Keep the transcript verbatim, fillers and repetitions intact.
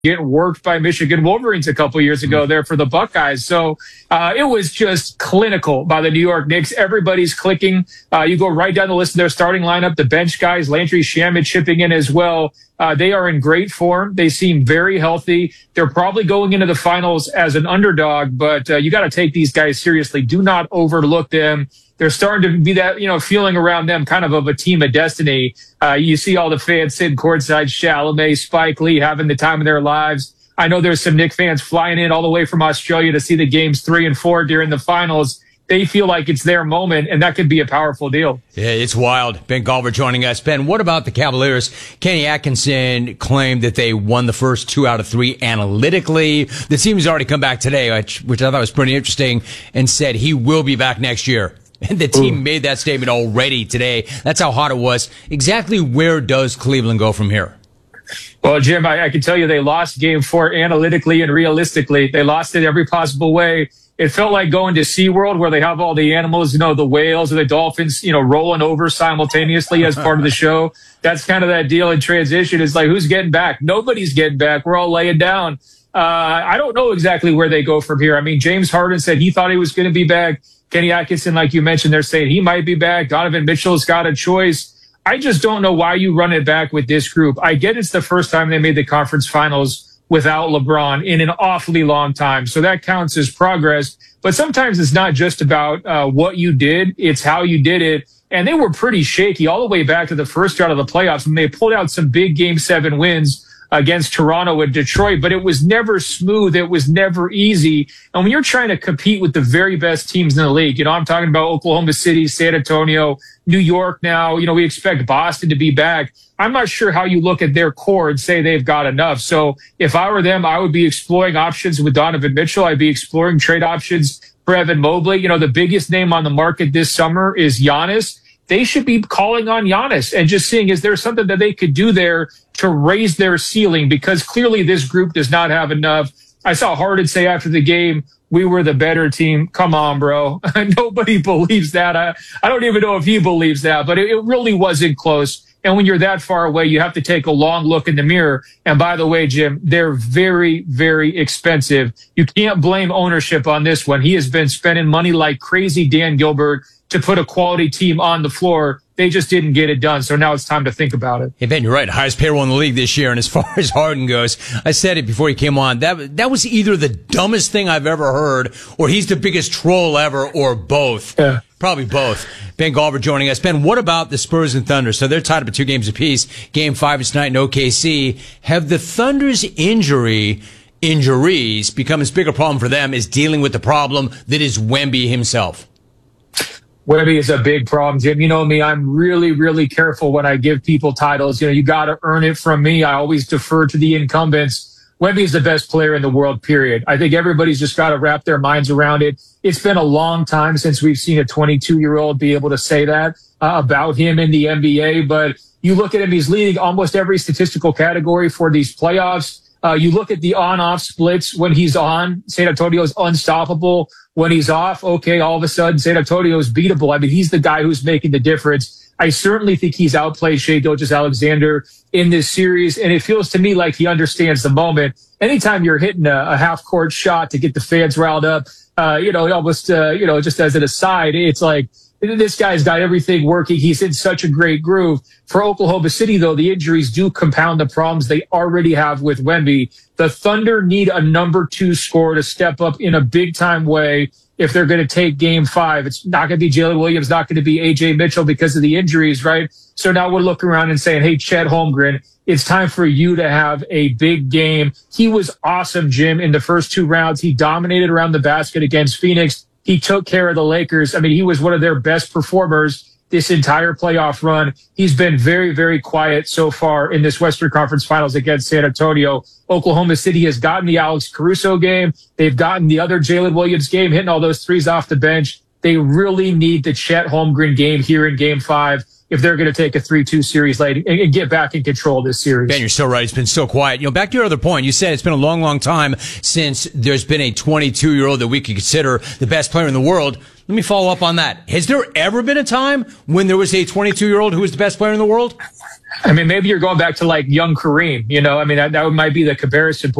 getting worked by Michigan Wolverines a couple years ago there for the Buckeyes. So uh, it was just clinical by the New York Knicks. Everybody's clicking. Uh, you go right down the list of their starting lineup, the bench guys, Landry Shamet chipping in as well. Uh, they are in great form. They seem very healthy. They're probably going into the finals as an underdog, but uh, you got to take these guys seriously. Do not overlook them. They're starting to be that, you know, feeling around them kind of of a team of destiny. Uh, you see all the fans sitting courtside, Chalamet, Spike Lee having the time of their lives. I know there's some Knick fans flying in all the way from Australia to see the games three and four during the finals. They feel like it's their moment, and that could be a powerful deal. Yeah, it's wild. Ben Golliver joining us. Ben, what about the Cavaliers? Kenny Atkinson claimed that they won the first two out of three analytically. The team has already come back today, which, which I thought was pretty interesting, and said he will be back next year. And the team Ooh. made that statement already today. That's how hot it was. Exactly where does Cleveland go from here? Well, Jim, I, I can tell you they lost game four analytically and realistically. They lost it every possible way. It felt like going to SeaWorld where they have all the animals, you know, the whales or the dolphins, you know, rolling over simultaneously as part of the show. That's kind of that deal in transition. It's like, who's getting back? Nobody's getting back. We're all laying down. Uh, I don't know exactly where they go from here. I mean, James Harden said he thought he was going to be back. Kenny Atkinson, like you mentioned, they're saying he might be back. Donovan Mitchell's got a choice. I just don't know why you run it back with this group. I get it's the first time they made the conference finals without LeBron in an awfully long time. So that counts as progress. But sometimes it's not just about uh, what you did. It's how you did it. And they were pretty shaky all the way back to the first round of the playoffs. And they pulled out some big game seven wins against Toronto and Detroit, but it was never smooth. It was never easy. And when you're trying to compete with the very best teams in the league, you know, I'm talking about Oklahoma City, San Antonio, New York now, you know, we expect Boston to be back. I'm not sure how you look at their core and say they've got enough. So if I were them, I would be exploring options with Donovan Mitchell. I'd be exploring trade options for Evan Mobley. You know, the biggest name on the market this summer is Giannis. They should be calling on Giannis and just seeing, is there something that they could do there to raise their ceiling? Because clearly this group does not have enough. I saw Harden say after the game, we were the better team. Come on, bro. Nobody believes that. I, I don't even know if he believes that, but it, it really wasn't close. And when you're that far away, you have to take a long look in the mirror. And by the way, Jim, they're very, very expensive. You can't blame ownership on this one. He has been spending money like crazy, Dan Gilbert, to put a quality team on the floor. They just didn't get it done. So now it's time to think about it. Hey, Ben, you're right. Highest payroll in the league this year. And as far as Harden goes, I said it before he came on, that that was either the dumbest thing I've ever heard, or he's the biggest troll ever, or both. Yeah. Probably both. Ben Golliver joining us. Ben, what about the Spurs and Thunder? So they're tied up at two games apiece. Game five is tonight in O K C. Have the Thunder's injury injuries become as big a problem for them as dealing with the problem that is Wemby himself? Wemby is a big problem, Jim. You know me, I'm really, really careful when I give people titles. You know, you got to earn it from me. I always defer to the incumbents. Wemby is the best player in the world, period. I think everybody's just got to wrap their minds around it. It's been a long time since we've seen a twenty-two-year-old be able to say that uh, about him in the N B A. But you look at him, he's leading almost every statistical category for these playoffs. Uh, you look at the on-off splits when he's on. San Antonio's unstoppable. When he's off, okay, all of a sudden San Antonio's beatable. I mean, he's the guy who's making the difference. I certainly think he's outplayed Shai Gilgeous-Alexander in this series, and it feels to me like he understands the moment. Anytime you're hitting a, a half-court shot to get the fans riled up, uh, you know, almost, uh, you know, just as an aside, it's like, this guy's got everything working. He's in such a great groove. For Oklahoma City, though, the injuries do compound the problems they already have with Wemby. The Thunder need a number two scorer to step up in a big-time way if they're going to take game five. It's not going to be Jalen Williams, not going to be A J Mitchell because of the injuries, right? So now we're looking around and saying, hey, Chet Holmgren, it's time for you to have a big game. He was awesome, Jim, in the first two rounds. He dominated around the basket against Phoenix. He took care of the Lakers. I mean, he was one of their best performers this entire playoff run. He's been very, very quiet so far in this Western Conference Finals against San Antonio. Oklahoma City has gotten the Alex Caruso game. They've gotten the other Jalen Williams game, hitting all those threes off the bench. They really need the Chet Holmgren game here in game five. if they're going to take a three two series lead and, and get back in control of this series. Ben, you're so right. It's been so quiet. You know, back to your other point, you said it's been a long, long time since there's been a twenty-two-year-old that we could consider the best player in the world. Let me follow up on that. Has there ever been a time when there was a twenty-two-year-old who was the best player in the world? I mean, maybe you're going back to like young Kareem. You know, I mean, that, that might be the comparison point.